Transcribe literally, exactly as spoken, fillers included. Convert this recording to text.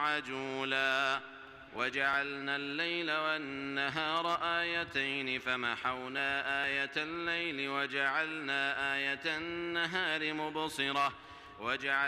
عجولا وجعلنا الليل والنهار آيتين فمحونا آية الليل وجعلنا آية النهار مبصرة وجعلنا